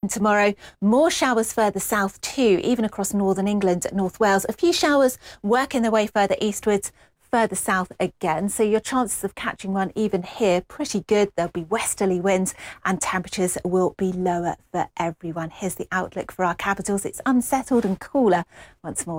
tomorrow. More showers further south too, even across northern England, North Wales. A few showers working their way further eastwards, further south again. So your chances of catching one even here, pretty good. There'll be westerly winds and temperatures will be lower for everyone. Here's the outlook for our capitals. It's unsettled and cooler once more.